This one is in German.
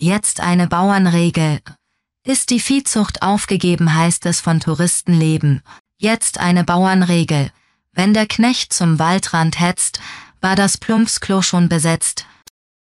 Jetzt eine Bauernregel. Ist die Viehzucht aufgegeben, heißt es von Touristen leben. Jetzt eine Bauernregel. Wenn der Knecht zum Waldrand hetzt, war das Plumpsklo schon besetzt.